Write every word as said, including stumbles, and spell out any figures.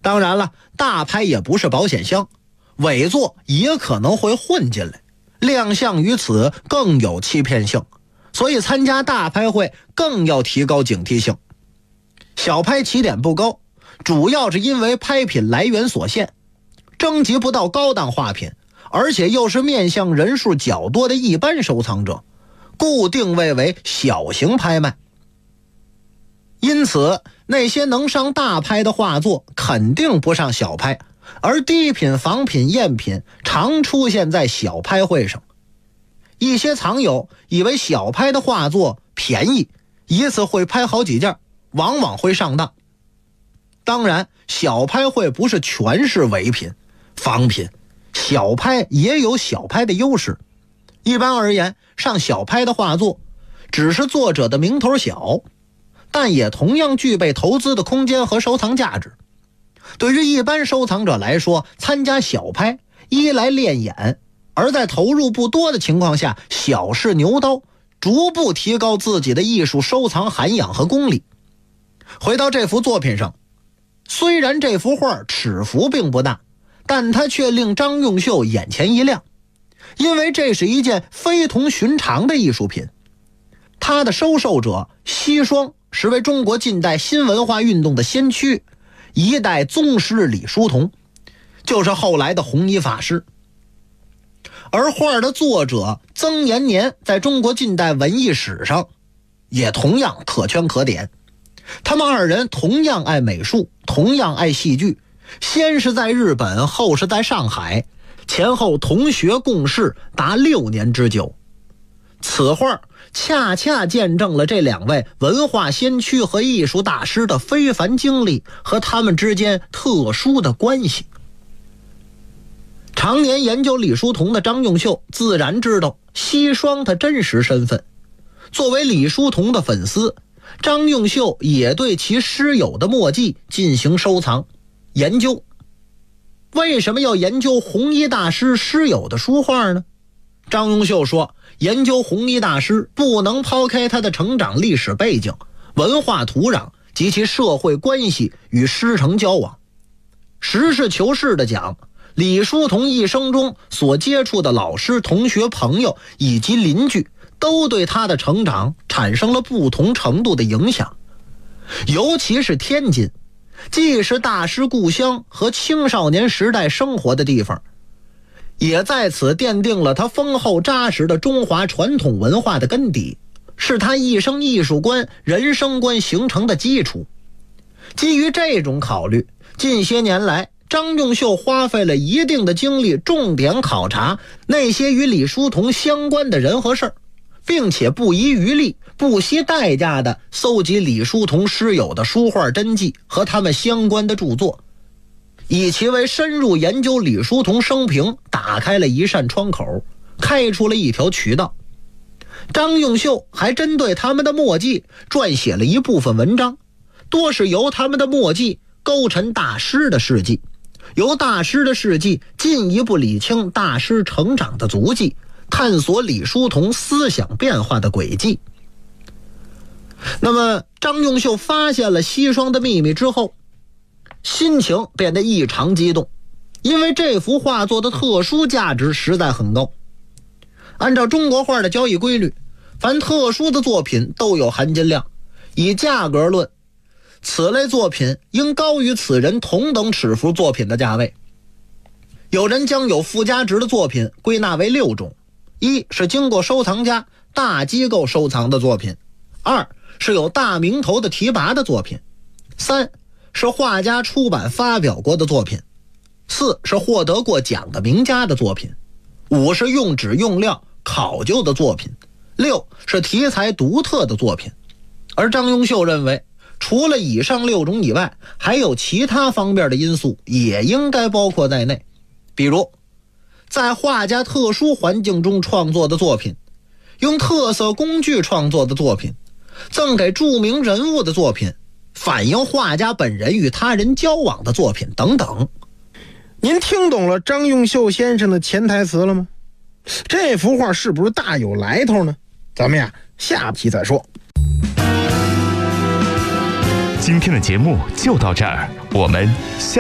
当然了，大牌也不是保险箱，伪作也可能会混进来，亮相于此更有欺骗性，所以参加大拍会更要提高警惕性。小拍起点不高，主要是因为拍品来源所限，征集不到高档画品，而且又是面向人数较多的一般收藏者，故定位为小型拍卖。因此那些能上大拍的画作肯定不上小拍，而低品、仿品、赝品常出现在小拍会上。一些藏友以为小拍的画作便宜，一次会拍好几件，往往会上当。当然，小拍会不是全是伪品、仿品，小拍也有小拍的优势。一般而言，上小拍的画作只是作者的名头小，但也同样具备投资的空间和收藏价值。对于一般收藏者来说，参加小拍一来练眼，而在投入不多的情况下，小试牛刀，逐步提高自己的艺术收藏涵养和功力。回到这幅作品上，虽然这幅画尺幅并不大，但它却令张用秀眼前一亮，因为这是一件非同寻常的艺术品。它的收受者西双实为中国近代新文化运动的先驱，一代宗师李叔同，就是后来的弘一法师。而画的作者曾延年在中国近代文艺史上也同样可圈可点。他们二人同样爱美术，同样爱戏剧，先是在日本，后是在上海，前后同学共事达六年之久。此画恰恰见证了这两位文化先驱和艺术大师的非凡经历和他们之间特殊的关系。常年研究李叔同的张用秀自然知道西双的真实身份。作为李叔同的粉丝，张用秀也对其师友的墨迹进行收藏研究。为什么要研究弘一大师师友的书画呢？张用秀说，研究弘一大师不能抛开他的成长历史背景、文化土壤及其社会关系与师承交往。实事求是地讲，李叔同一生中所接触的老师、同学、朋友以及邻居都对他的成长产生了不同程度的影响。尤其是天津，既是大师故乡和青少年时代生活的地方，也在此奠定了他丰厚扎实的中华传统文化的根底，是他一生艺术观、人生观形成的基础。基于这种考虑，近些年来张用秀花费了一定的精力，重点考察那些与李叔同相关的人和事儿，并且不遗余力、不惜代价地搜集李叔同师友的书画真迹和他们相关的著作，以其为深入研究李叔同生平打开了一扇窗口，开出了一条渠道。张用秀还针对他们的墨迹撰写了一部分文章，多是由他们的墨迹勾陈大师的事迹，由大师的事迹进一步理清大师成长的足迹，探索李叔同思想变化的轨迹。那么张用秀发现了西双的秘密之后，心情变得异常激动，因为这幅画作的特殊价值实在很高。按照中国画的交易规律，凡特殊的作品都有含金量，以价格论，此类作品应高于此人同等尺幅作品的价位。有人将有附加值的作品归纳为六种：一是经过收藏家、大机构收藏的作品；二是有大名头的提拔的作品；三是画家出版发表过的作品；四是获得过奖的名家的作品；五是用纸用料考究的作品；六是题材独特的作品。而张用秀认为，除了以上六种以外，还有其他方面的因素也应该包括在内。比如在画家特殊环境中创作的作品，用特色工具创作的作品，赠给著名人物的作品，反映画家本人与他人交往的作品等等。 您听懂了张用秀先生的潜台词了吗？这幅画是不是大有来头呢？咱们呀，下期再说。 今天的节目就到这儿，我们下